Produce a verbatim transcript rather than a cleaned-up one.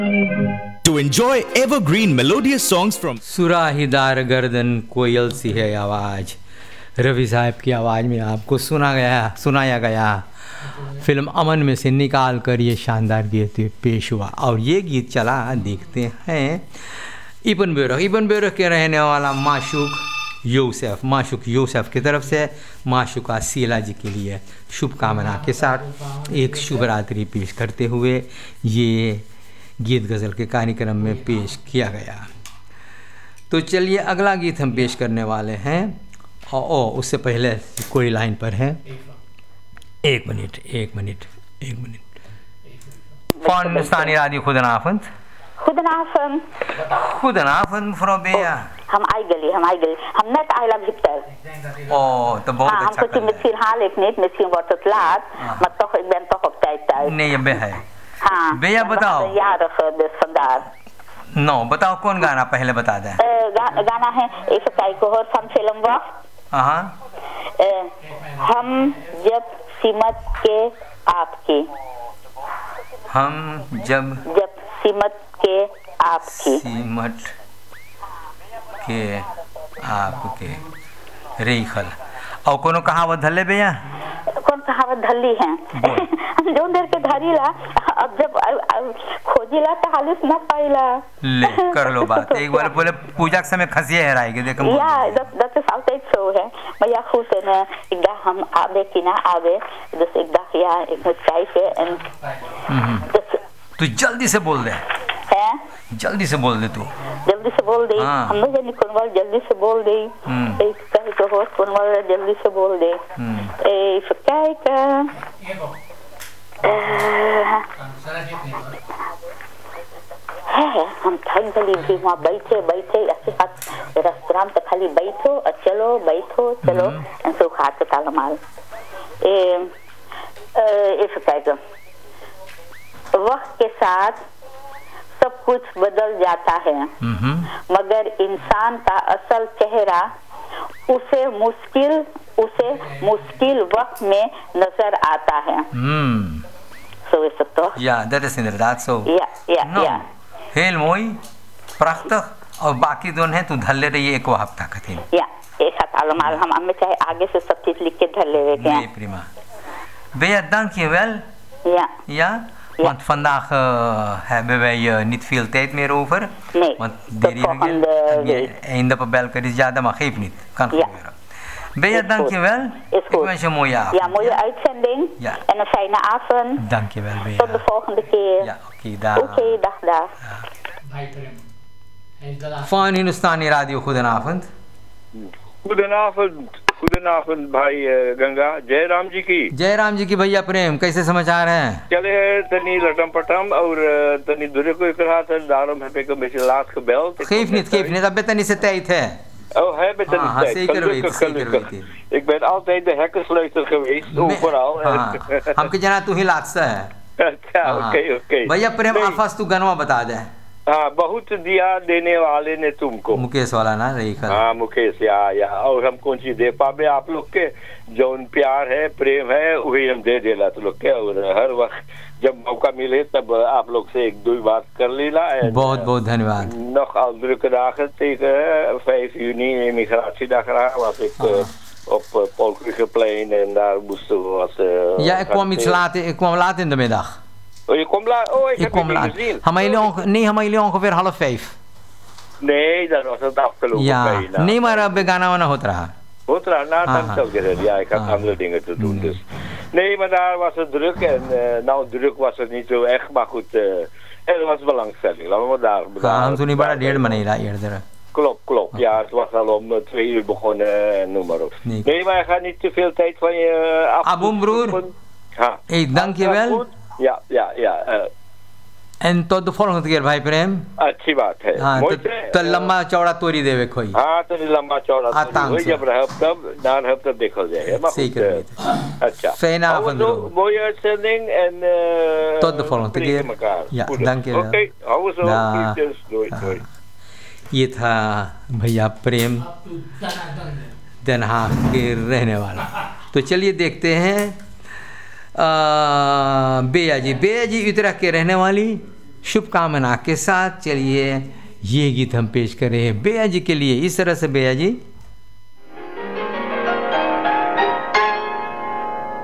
To enjoy evergreen melodious songs from सुराहीदार गर्दन कोयल सी है आवाज़, रफ़ी साहब की आवाज़ में आपको सुना गया सुनाया गया फिल्म अमन में से निकाल कर ये शानदार गीत पेश हुआ। और ये गीत चला, देखते हैं इब्न बैरक इब्न बैरक के रहने वाला माशूक यूसुफ माशूक यूसुफ की तरफ से माशूका शीला जी के लिए शुभकामना के साथ एक शुभ रात्रि पेश करते हुए ये गीत गज़ल के कार्यक्रम में पेश किया गया। तो चलिए अगला गीत हम पेश करने वाले हैं। और ओ, उससे पहले कोई लाइन पर है, एक मिनट एक मिनट एक minute phone Hindustani रादियो खुदनाफंद Goedenavond. खुदनाफंद from बेया हम आई गली हम आई गली हम net आइला भीतर ओ तो बहुत हाँ, अच्छा हमको कर misschien haal ik niet, misschien wordt het laat, maar toch, ik ben toch op tijd thuis. नहीं ये बे है हाँ, बेया we बताओ। hadden jarige, dus vandaar. No बताओ कौन गाना पहले बता दें। Uh, गा, गाना है, even kijken hoor, van film Wacht. हाँ Uh, हम जब सिमट के आपकी हम जब जब सिमट के आपकी सिमट के आपके रेखल और कोनो कहावत धले भैया कौन कहावत धली है हम जो देर के धरीला अब जब खोजीला तो हालिस ना पाइला ले कर लो बात एक बार बोले पूजा के समय खसिए हराएगी देखो ja dat dat is altijd zo hè maar ja goed en uh, ik dacht hem abe kina abe dus ik dacht ja ik moet kijken en dus तू जल्दी से बोल दे है जल्दी से बोल दे तू जल्दी से बोल दे हाँ। हम लोग जल्दी कौन वाल जल्दी से बोल दे एक कहीं तो हो कौन वाल जल्दी से बोल दे even kijken है हम थक गली भी वहाँ बैठे बैठे ऐसे हाथ रेस्टोरेंट पे खाली बैठो और चलो बैठो चलो en zo gaat het allemaal uh, uh, even kijken वक्त के साथ सब कुछ बदल जाता है मगर इंसान का असल चेहरा उसे मुश्किल उसे मुश्किल वक्त में नजर आता है so is het toch ja dat is inderdaad zo ja ja no. ja heel mooi prachtig और बाकी दोनों हैं तू धल्ले रही एक हफ्ता कथी ja एक साथ allemaal हम हमें चाहे आगे से सब चीज लिख के धर ले रहे nee prima Bea dankjewel ja ja want vandaag uh, hebben wij uh, niet veel tijd meer over. Nee, want tot volgende week. Einde op belken is ja, dat mag geeft niet. Kan ja. gebeuren. Bea, dankjewel. Is goed. Ik wens je een mooie avond. Ja, mooie uitzending. Ja. En een fijne avond. Dankjewel, Bea. Tot de volgende keer. Ja, oké, okay, dag. Oké, okay, dag, dag. Van Hindustani Radio, goedenavond. Goedenavond. Goedenavond भाई गंगा जय राम जी की जय राम जी की भैया प्रेम कैसे समाचार हैं चले तनी लटम पटम और तनी दूर को इकरा था daarom heb ik een beetje laat gebeld geef niet geef niet dat ben niet de tijd hè oh heb ik niet tijd zeker weten zeker weten ik ben altijd de hekkensleutel geweest overal हमके जना तू ही लादता है अच्छा okay okay भैया प्रेम आफास तू गनवा बता दे हाँ बहुत दिया देने वाले ने तुमको मुकेश वाला ना रही हाँ मुकेश या या और हम कौन सी दे पावे आप लोग के जो प्यार है प्रेम है वही हम दे देला तो लोग के और हर वक्त जब मौका मिले तब आप लोग से एक दो बात कर लीला बहुत बहुत धन्यवाद nog al drukke dagen tegen vijf juni immigratiedag eraan was ik uh, op uh, Paul Krugerplein en daar moesten we wat uh, ja ik kwam iets laat ik kwam laat in de middag Oh, je komt laat? Oh, ik, ik heb kom je laat. niet gezien. Onge- nee, gaan jullie ongeveer half vijf. Nee, dat was het afgelopen Ja, bijna. nee, maar uh, Begana wana hot raha. Hot raha? Nou, Aha. dat zou ik zeggen. Ja, ik had Aha. andere dingen te doen. Dus. Nee, maar daar was het druk. En uh, nou, druk was het niet zo echt. Maar goed, uh, er was belangstelling. Laten we daar... हाँ हम सुनी बड़ा डेढ़ महीना रहा eerder. Klopt, klopt. Ja, het was al om uh, twee uur begonnen en noem maar op. Nee. Nee, maar je gaat niet te veel tijd van je uh, af. Aboom, broer. Ja. Hey, dankjewel. Ja, ja, ja. Uh, En tot de volgende keer भाई प्रेम. अच्छी बात है हाँ तो, तो लंबा चौड़ा तोरी देवे कोई. हाँ तो लंबा चौड़ा आतांग वही जब रह तब ना रह तब देखा जाएगा zeker weten. अच्छा Fijne avond broer. mooie uitzending en uh, tot de volgende keer. Ja, dankjewel. Oké, hou zo. Groetjes. Doei, doei. ये था भैया प्रेम Den Haag के रहने वाला। तो चलिए देखते हैं बेया जी बेया जी उत्तराखंड के रहने वाली शुभकामना के साथ चलिए ये गीत हम पेश करें बेया जी के लिए इस तरह से। बेया जी